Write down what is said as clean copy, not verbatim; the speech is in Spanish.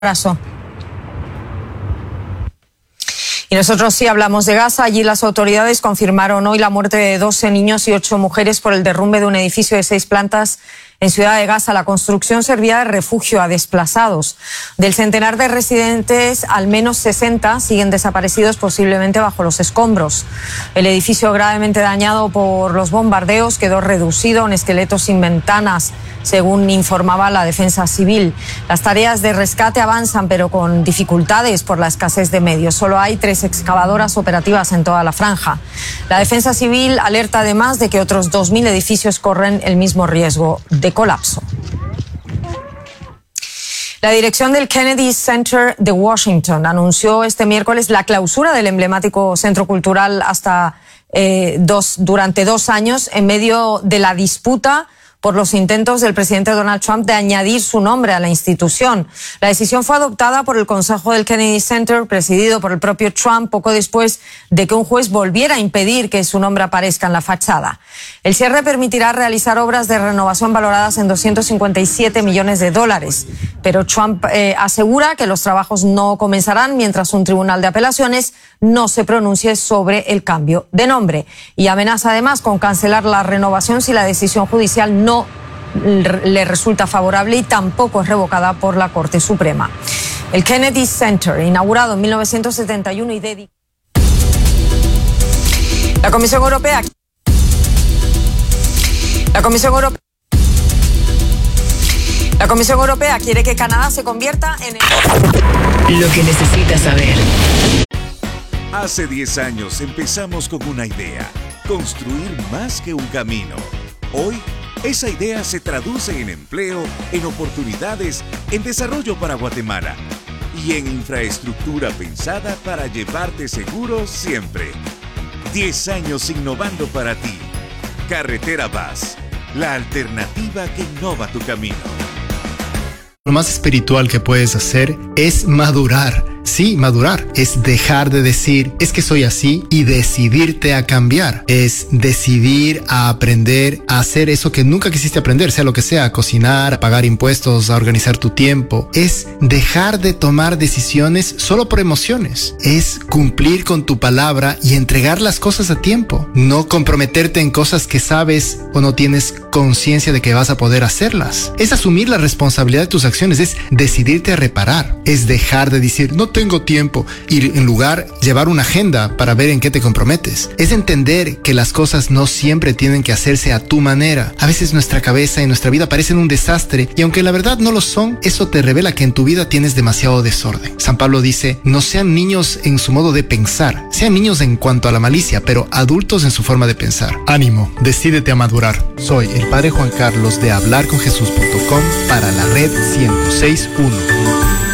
Abrazo. Y nosotros sí hablamos de Gaza. Allí las autoridades confirmaron hoy la muerte de 12 niños y 8 mujeres por el derrumbe de un edificio de 6 plantas en Ciudad de Gaza. La construcción servía de refugio a desplazados. Del centenar de residentes, al menos 60 siguen desaparecidos, posiblemente bajo los escombros. El edificio, gravemente dañado por los bombardeos, quedó reducido a un esqueleto sin ventanas, según informaba la Defensa Civil. Las tareas de rescate avanzan, pero con dificultades por la escasez de medios. Solo hay 3 excavadoras operativas en toda la franja. La Defensa Civil alerta además de que otros 2.000 edificios corren el mismo riesgo de colapso. La dirección del Kennedy Center de Washington anunció este miércoles la clausura del emblemático centro cultural durante 2 años en medio de la disputa por los intentos del presidente Donald Trump de añadir su nombre a la institución. La decisión fue adoptada por el Consejo del Kennedy Center, presidido por el propio Trump, poco después de que un juez volviera a impedir que su nombre aparezca en la fachada. El cierre permitirá realizar obras de renovación valoradas en $257 millones, pero Trump asegura que los trabajos no comenzarán mientras un tribunal de apelaciones no se pronuncie sobre el cambio de nombre, y amenaza además con cancelar la renovación si la decisión judicial no le resulta favorable y tampoco es revocada por la Corte Suprema. El Kennedy Center, inaugurado en 1971 y dedicado. La Comisión Europea quiere que Canadá se convierta en Lo que necesitas saber. Hace 10 años empezamos con una idea: construir más que un camino. Hoy, esa idea se traduce en empleo, en oportunidades, en desarrollo para Guatemala y en infraestructura pensada para llevarte seguro siempre. 10 años innovando para ti. Carretera Vaz, la alternativa que innova tu camino. Lo más espiritual que puedes hacer es madurar. Sí, madurar es dejar de decir es que soy así y decidirte a cambiar. Es decidir a aprender a hacer eso que nunca quisiste aprender, sea lo que sea: a cocinar, a pagar impuestos, a organizar tu tiempo. Es dejar de tomar decisiones solo por emociones. Es cumplir con tu palabra y entregar las cosas a tiempo. No comprometerte en cosas que sabes o no tienes conciencia de que vas a poder hacerlas. Es asumir la responsabilidad de tus acciones. Es decidirte a reparar. Es dejar de decir no tengo tiempo y en lugar llevar una agenda para ver en qué te comprometes. Es entender que las cosas no siempre tienen que hacerse a tu manera. A veces nuestra cabeza y nuestra vida parecen un desastre, y aunque la verdad no lo son, eso te revela que en tu vida tienes demasiado desorden. San Pablo dice: no sean niños en su modo de pensar, sean niños en cuanto a la malicia, pero adultos en su forma de pensar. Ánimo, decídete a madurar. Soy el Padre Juan Carlos de hablarconjesús.com para la red 106.1.